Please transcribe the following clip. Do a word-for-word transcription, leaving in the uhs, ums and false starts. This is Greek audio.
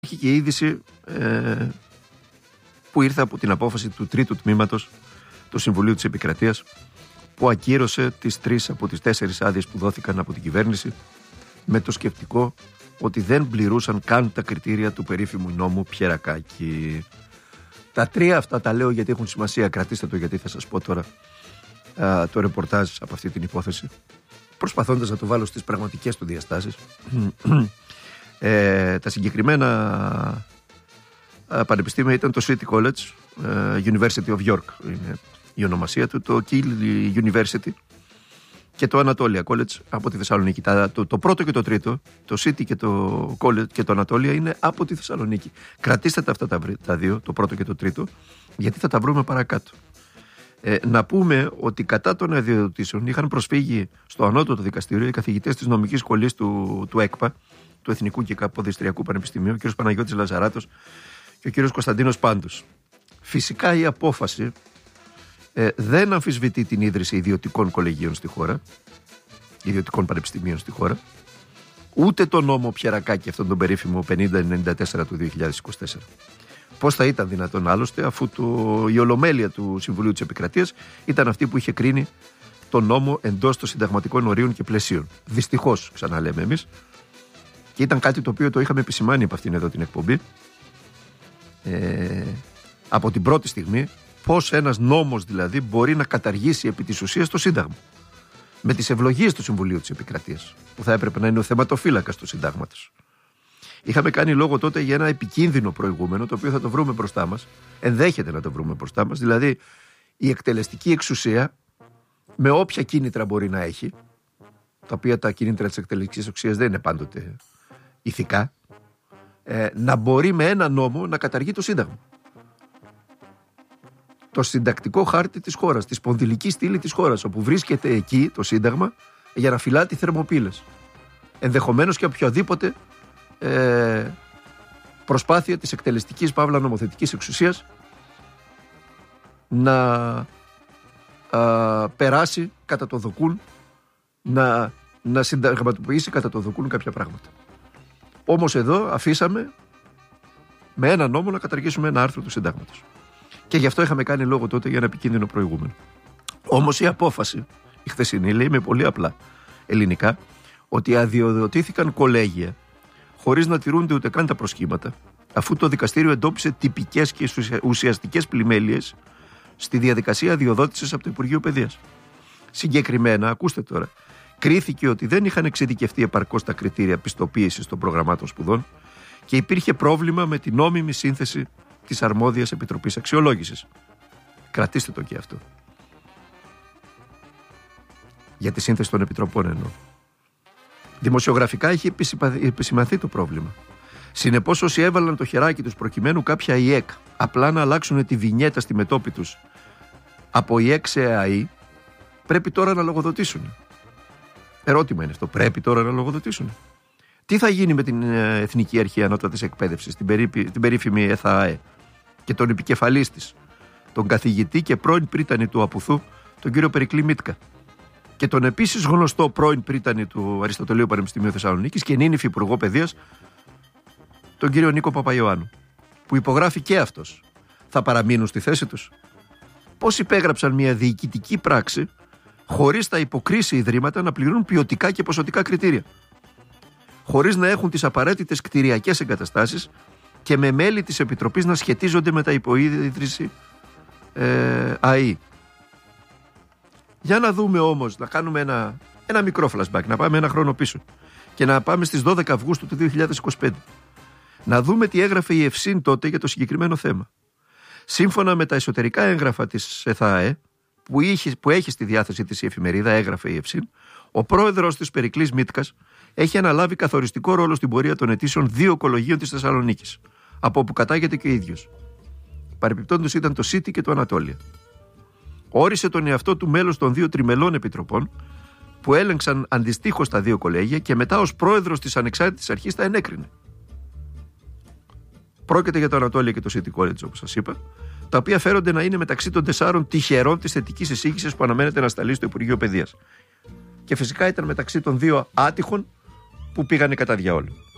Έχει και είδηση ε, που ήρθε από την απόφαση του τρίτου τμήματος του Συμβουλίου της Επικρατείας, που ακύρωσε τις τρεις από τις τέσσερις άδειες που δόθηκαν από την κυβέρνηση με το σκεπτικό ότι δεν πληρούσαν καν τα κριτήρια του περίφημου νόμου Πιερακάκη. Τα τρία αυτά τα λέω γιατί έχουν σημασία, κρατήστε το, γιατί θα σας πω τώρα α, το ρεπορτάζ από αυτή την υπόθεση, προσπαθώντας να το βάλω στις πραγματικές του διαστάσεις. ε, τα συγκεκριμένα α, πανεπιστήμια ήταν το City College, uh, University of York είναι η ονομασία του, το Keele University και το Anatolia College από τη Θεσσαλονίκη. Τα, το, το πρώτο και το τρίτο, το City και το College και το Anatolia, είναι από τη Θεσσαλονίκη. Κρατήστε τα αυτά τα, τα δύο, το πρώτο και το τρίτο, γιατί θα τα βρούμε παρακάτω. Ε, να πούμε ότι κατά των αδειοδοτήσεων είχαν προσφύγει στο ανώτατο δικαστήριο οι καθηγητές της νομικής σχολής του, του ΕΚΠΑ, του Εθνικού και Καποδιστριακού Πανεπιστημίου, ο κ. Παναγιώτης Λαζαράτος και ο κ. Κωνσταντίνος Πάντους. Φυσικά η απόφαση ε, δεν αμφισβητεί την ίδρυση ιδιωτικών κολεγίων στη χώρα, ιδιωτικών πανεπιστημίων στη χώρα, ούτε τον νόμο Πιερακάκη, αυτόν τον περίφημο πενήντα ενενήντα τέσσερα του δύο χιλιάδες είκοσι τέσσερα. Πώς θα ήταν δυνατόν άλλωστε, αφού το, η ολομέλεια του Συμβουλίου της Επικρατείας ήταν αυτή που είχε κρίνει τον νόμο εντός των συνταγματικών ορίων και πλαισίων. Δυστυχώς, ξαναλέμε εμείς, και ήταν κάτι το οποίο το είχαμε επισημάνει από αυτήν εδώ την εκπομπή ε, από την πρώτη στιγμή, πώς ένας νόμος δηλαδή μπορεί να καταργήσει επί της ουσίας το Σύνταγμα. Με τις ευλογίες του Συμβουλίου της Επικρατείας, που θα έπρεπε να είναι ο θεματοφύλακας του Συντάγματος. Είχαμε κάνει λόγο τότε για ένα επικίνδυνο προηγούμενο, το οποίο θα το βρούμε μπροστά μας, ενδέχεται να το βρούμε μπροστά μας, δηλαδή η εκτελεστική εξουσία, με όποια κίνητρα μπορεί να έχει, τα οποία τα κίνητρα της εκτελεστικής εξουσίας δεν είναι πάντοτε ηθικά, ε, να μπορεί με ένα νόμο να καταργεί το Σύνταγμα. Το συντακτικό χάρτη της χώρας, τη σπονδυλική στήλη της χώρας, όπου βρίσκεται εκεί το Σύνταγμα για να φυλάτει θερμοπύλες. Ενδεχομένως και οποιαδήποτε ε, προσπάθεια της εκτελεστικής παύλα νομοθετικής εξουσίας να α, περάσει κατά το δοκούν, να, να συνταγματοποιήσει κατά το δοκούν κάποια πράγματα. Όμως εδώ αφήσαμε με ένα νόμο να καταργήσουμε ένα άρθρο του Συντάγματος. Και γι' αυτό είχαμε κάνει λόγο τότε για ένα επικίνδυνο προηγούμενο. Όμως η απόφαση, η χθεσινή, λέει με πολύ απλά ελληνικά, ότι αδειοδοτήθηκαν κολέγια χωρίς να τηρούνται ούτε καν τα προσχήματα, αφού το δικαστήριο εντόπισε τυπικές και ουσιαστικές πλημέλειες στη διαδικασία αδειοδότησης από το Υπουργείο Παιδείας. Συγκεκριμένα, ακούστε τώρα, κρίθηκε ότι δεν είχαν εξειδικευτεί επαρκώς τα κριτήρια πιστοποίησης των προγραμμάτων σπουδών και υπήρχε πρόβλημα με την νόμιμη σύνθεση της αρμόδιας Επιτροπής Αξιολόγησης. Κρατήστε το και αυτό. Για τη σύνθεση των επιτροπών εννοώ. Δημοσιογραφικά έχει επισημανθεί το πρόβλημα. Συνεπώς, όσοι έβαλαν το χεράκι τους προκειμένου κάποια ΙΕΚ απλά να αλλάξουν τη βινιέτα στη μετώπη τους από ΙΕΚ σε ΕΑΗ, πρέπει τώρα να λογοδοτήσουν. Ερώτημα είναι αυτό. Πρέπει τώρα να λογοδοτήσουν. Τι θα γίνει με την Εθνική Αρχή Ανώτατης Εκπαίδευσης, την, περί, την περίφημη ΕΘΑΑΕ, και τον επικεφαλής της, τον καθηγητή και πρώην πρίτανη του Απουθού, τον κύριο Περικλή Μίτκα, και τον επίσης γνωστό πρώην πρίτανη του Αριστοτελείου Πανεπιστημίου Θεσσαλονίκης και νυν υφυπουργό παιδείας, τον κύριο Νίκο Παπαϊωάννου, που υπογράφει και αυτός. Θα παραμείνουν στη θέση τους? Πώς υπέγραψαν μια διοικητική πράξη χωρίς τα υποκρίση ιδρύματα να πληρούν ποιοτικά και ποσοτικά κριτήρια, χωρίς να έχουν τις απαραίτητες κτηριακές εγκαταστάσεις και με μέλη της Επιτροπής να σχετίζονται με τα υποίδρυση ε, ΑΗ. Για να δούμε όμως, να κάνουμε ένα, ένα μικρό flashback, να πάμε ένα χρόνο πίσω και να πάμε στις δώδεκα Αυγούστου του δύο χιλιάδες είκοσι πέντε. Να δούμε τι έγραφε η ΕΦΣΥΝ τότε για το συγκεκριμένο θέμα. Σύμφωνα με τα εσωτερικά έγγραφα της ΕΘΑΑΕ, που, είχε, που έχει στη διάθεση της η εφημερίδα, έγραφε η ΕΦΣΥΝ, ο πρόεδρος της Περικλής Μίτκας έχει αναλάβει καθοριστικό ρόλο στην πορεία των αιτήσεων δύο κολεγίων της Θεσσαλονίκης, από όπου κατάγεται και ο ίδιος. Παρεπιπτόντως ήταν το City και το Ανατόλια. Όρισε τον εαυτό του μέλος των δύο τριμελών επιτροπών που έλεγξαν αντιστοίχως τα δύο κολέγια και μετά ως πρόεδρος της ανεξάρτητης αρχής τα ενέκρινε. Πρόκειται για το Ανατόλια και το City College, όπως σας είπα, τα οποία φέρονται να είναι μεταξύ των τεσσάρων τυχερών της θετικής εισήγησης που αναμένεται να σταλεί στο Υπουργείο Παιδείας. Και φυσικά ήταν μεταξύ των δύο άτυχων που πήγανε κατά διαόλου.